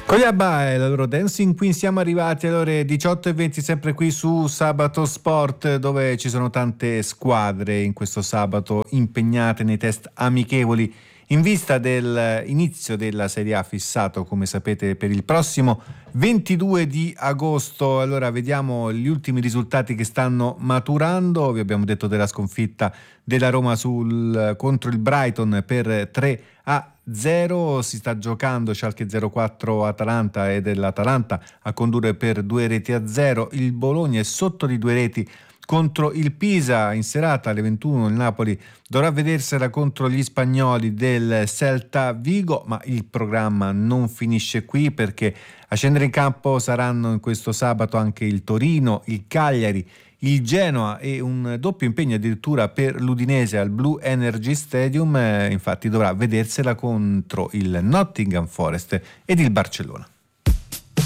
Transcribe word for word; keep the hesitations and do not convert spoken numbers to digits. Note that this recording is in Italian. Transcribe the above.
Con gli ABBA e la loro Dancing Queen siamo arrivati alle ore diciotto e venti, sempre qui su Sabato Sport, dove ci sono tante squadre in questo sabato impegnate nei test amichevoli in vista dell'inizio della Serie A fissato, come sapete, per il prossimo ventidue di agosto. Allora vediamo gli ultimi risultati che stanno maturando. Vi abbiamo detto della sconfitta della Roma sul, contro il Brighton per tre a zero. Si sta giocando Schalke zero quattro Atalanta ed è l'Atalanta a condurre per due reti a zero. Il Bologna è sotto di due reti contro il Pisa. In serata alle ventuno il Napoli dovrà vedersela contro gli spagnoli del Celta Vigo, ma il programma non finisce qui, perché a scendere in campo saranno in questo sabato anche il Torino, il Cagliari, il Genoa e un doppio impegno addirittura per l'Udinese al Blue Energy Stadium. Eh, infatti dovrà vedersela contro il Nottingham Forest ed il Barcellona.